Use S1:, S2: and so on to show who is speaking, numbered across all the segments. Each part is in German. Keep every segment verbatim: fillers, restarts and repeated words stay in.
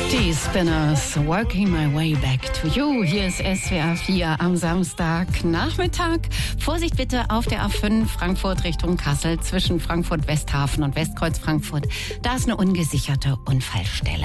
S1: Die Spinners, Working My Way Back to You. Hier ist S W R vier am Samstagnachmittag. Vorsicht bitte auf der A fünf Frankfurt Richtung Kassel zwischen Frankfurt-Westhafen und Westkreuz Frankfurt. Da ist eine ungesicherte Unfallstelle.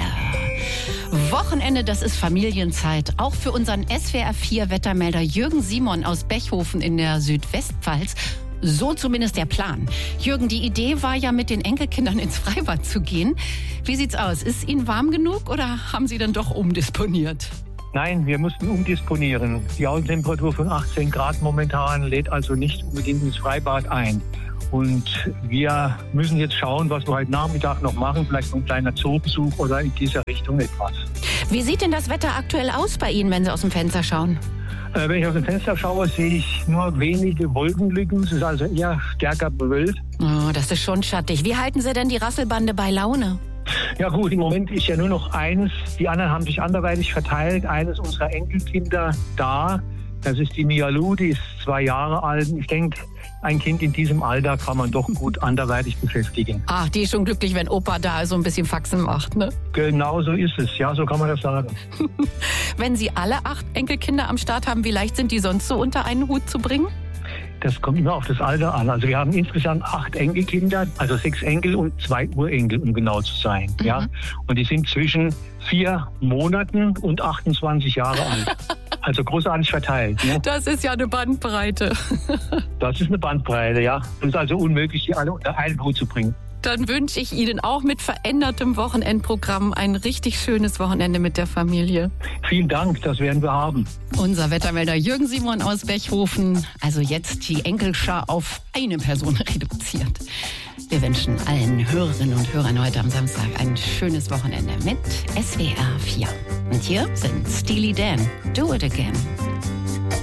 S1: Wochenende, das ist Familienzeit. Auch für unseren S W R vier Wettermelder Jürgen Simon aus Bechhofen in der Südwestpfalz. So zumindest der Plan. Jürgen, die Idee war ja, mit den Enkelkindern ins Freibad zu gehen. Wie sieht's aus? Ist Ihnen warm genug oder haben Sie dann doch umdisponiert?
S2: Nein, wir mussten umdisponieren. Die Außentemperatur von achtzehn Grad momentan lädt also nicht unbedingt ins Freibad ein. Und wir müssen jetzt schauen, was wir heute Nachmittag noch machen. Vielleicht ein kleiner Zoobesuch oder in dieser Richtung etwas.
S1: Wie sieht denn das Wetter aktuell aus bei Ihnen, wenn Sie aus dem Fenster schauen?
S2: Äh, wenn ich aus dem Fenster schaue, sehe ich nur wenige Wolkenlücken. Es ist also eher stärker bewölkt.
S1: Oh, das ist schon schattig. Wie halten Sie denn die Rasselbande bei Laune?
S2: Ja gut, im Moment ist ja nur noch eins. Die anderen haben sich anderweitig verteilt. Eines unserer Enkelkinder da. Das ist die Mialu, die ist zwei Jahre alt. Ich denke, ein Kind in diesem Alter kann man doch gut anderweitig beschäftigen.
S1: Ach, die ist schon glücklich, wenn Opa da so ein bisschen Faxen macht, ne?
S2: Genau so ist es. Ja, so kann man das sagen.
S1: Wenn Sie alle acht Enkelkinder am Start haben, wie leicht sind die sonst so unter einen Hut zu bringen?
S2: Das kommt immer auf das Alter an. Also wir haben insgesamt acht Enkelkinder, also sechs Enkel und zwei Urenkel, um genau zu sein. Mhm. Ja? Und die sind zwischen vier Monaten und achtundzwanzig Jahre alt. Also großartig verteilt. Ja?
S1: Das ist ja eine Bandbreite.
S2: Das ist eine Bandbreite, ja. Es ist also unmöglich, die alle unter einen Hut zu bringen.
S1: Dann wünsche ich Ihnen auch mit verändertem Wochenendprogramm ein richtig schönes Wochenende mit der Familie.
S2: Vielen Dank, das werden wir haben.
S1: Unser Wettermelder Jürgen Simon aus Bechhofen. Also jetzt die Enkelschar auf eine Person reduziert. Wir wünschen allen Hörerinnen und Hörern heute am Samstag ein schönes Wochenende mit S W R vier. Und hier sind Steely Dan, Do It Again.